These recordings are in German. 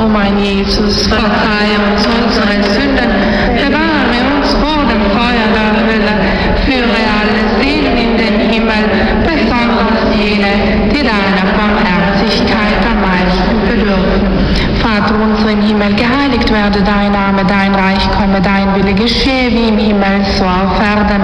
O mein Jesus, verzeih uns unsere Sünden, bewahre uns vor dem Feuer der Hölle, führe alle Seelen in den Himmel, besonders jene, die deiner Barmherzigkeit am meisten bedürfen. Vater unser im Himmel, geheiligt werde dein Name, dein Reich komme, dein Wille geschehe wie im Himmel, so auf Erden.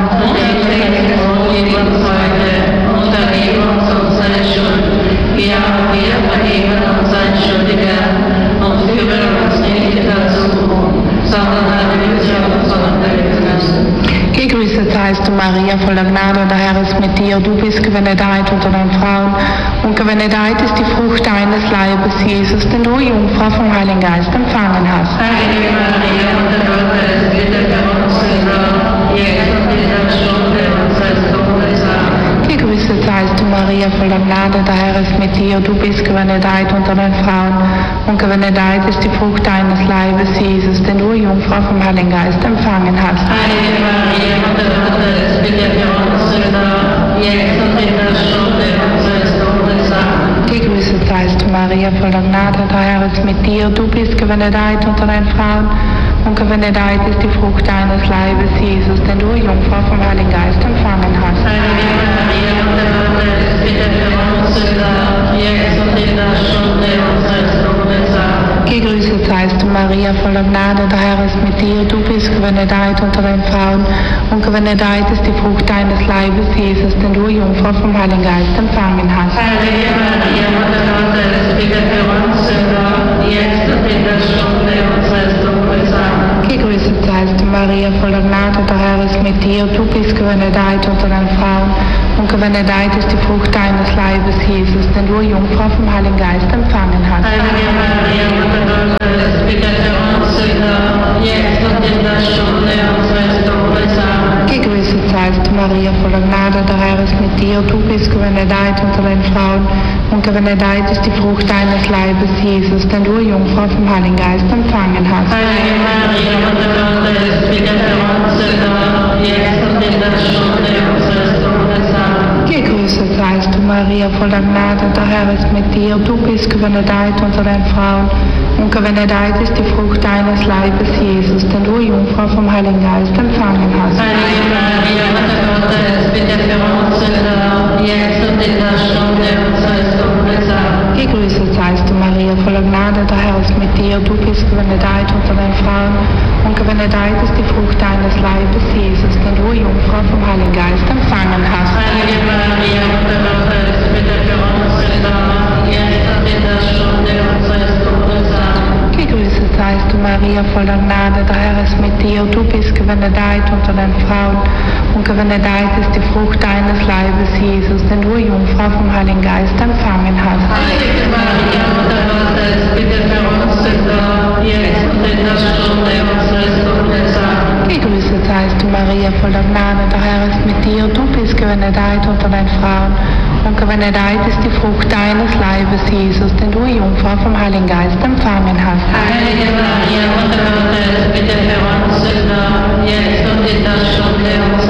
Gib uns heute und vergib uns unsere Schuld, wie auch wir vergeben unseren Schuldigen, und führe uns nicht in Versuchung, sondern erlöse uns von der Bösen. Gegrüßet seist du, Maria, voller Gnade, der Herr ist mit dir. Du bist gebenedeit unter den Frauen, und gebenedeit ist die Frucht deines Leibes, Jesus, den du, Jungfrau, vom Heiligen Geist empfangen hast. Heilige Maria, Mutter Gottes, bitte für uns Sünder, jetzt und in der Stunde unseres Todes. Amen. Gegrüßet seist du, Maria, voller Gnade, der Herr ist mit dir. Du bist gebenedeit unter den Frauen, und gebenedeit ist die Frucht deines Leibes, Jesus, den du, Jungfrau, vom Heiligen Geist empfangen hast. Heilige Maria, Mutter Gottes, bitte für uns Sünder, jetzt und in der Stunde unseres Todes. Amen. Gegrüßet seist du, Maria, voller Gnade, der Herr ist mit dir. Du bist gebenedeit unter den Frauen, und gebenedeit ist die Frucht deines Leibes, Jesus, den du, Jungfrau, vom Heiligen Geist empfangen hast. Heilige Maria, Mutter Gottes, bitte für uns Sünder, jetzt und in der Stunde unseres Todes. Amen. Gegrüßet seist du, Maria, voller Gnade, der Herr ist mit dir. Du bist gebenedeit unter den Frauen, und gebenedeit ist die Frucht deines Leibes, Jesus, den du, Jungfrau, vom Heiligen Geist empfangen hast. Heilige Maria, Mutter Gottes, bitte für uns Sünder, jetzt und in der Stunde unseres Todes. Amen. Gegrüßet seist du, Maria, voller Gnade, der Herr ist mit dir. Du bist gebenedeit unter den Frauen, und gebenedeit ist die Frucht deines Leibes, Jesus, den du, Jungfrau, vom Heiligen Geist empfangen hast. Heilige Maria, Mutter Gottes, bitte für uns Sünder, jetzt und in der Stunde unseres Todes. Amen. Gegrüßet seist du, Maria, voller Gnade, der Herr ist mit dir. Du bist gebenedeit unter den Frauen, und gebenedeit ist die Frucht deines Leibes, Jesus, den du, Jungfrau, vom Heiligen Geist empfangen hast. Heilige Maria, Mutter Gottes, bitte für uns Sünder, jetzt und in der Stunde unseres Todes. Amen. Gegrüßet seist du, Maria, voller Gnade, der Herr ist mit dir. Du bist gebenedeit unter den Frauen, und gebenedeit ist die Frucht deines Leibes, Jesus, den du, Jungfrau, vom Heiligen Geist empfangen hast. Heilige Maria, Mutter Gottes, bitte für uns Sünder, jetzt und in der Stunde unseres Todes. Amen. Gegrüßet seist du, Maria, voller Gnade, der Herr ist mit dir. Du bist gebenedeit unter den Frauen, und gebenedeit ist die Frucht deines Leibes, Jesus, den du, Jungfrau, vom Heiligen Geist empfangen hast. Heilige Maria, Mutter Gottes, bitte für uns Sünder, jetzt und in der Stunde unseres Todes. Amen. Gegrüßet seist du, Maria, voller Gnade, der Herr ist mit dir. Du bist gebenedeit unter den Frauen, und gebenedeit ist die Frucht deines Leibes, Jesus, den du, Jungfrau, vom Heiligen Geist empfangen hast. Heilige Maria, Mutter Gottes, bitte für uns Sünder, jetzt und in der Stunde unseres Todes. Amen. Gegrüßet seist du, Maria, voller Gnade, der Herr ist mit dir. Du bist gebenedeit unter den Frauen, und gebenedeit ist die Frucht deines Leibes, Jesus, den du, Jungfrau, vom Heiligen Geist empfangen hast. Heilige Maria, Mutter Gottes, bitte für uns Sünder, jetzt und in der Stunde unseres